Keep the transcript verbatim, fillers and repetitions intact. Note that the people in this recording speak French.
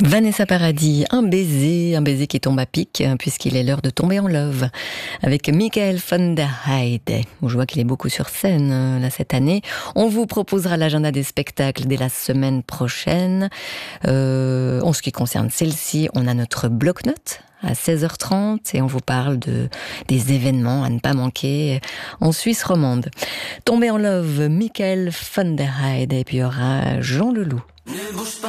Vanessa Paradis, un baiser, un baiser qui tombe à pic, puisqu'il est l'heure de tomber en love, avec Michael van der Heijden. Je vois qu'il est beaucoup sur scène là cette année. On vous proposera l'agenda des spectacles dès la semaine prochaine. Euh, en ce qui concerne celle-ci, on a notre bloc-notes à seize heures trente et on vous parle de des événements à ne pas manquer en Suisse romande. Tomber en love, Michael van der Heijden, et puis il y aura Jean Leloup. Ne bouge pas.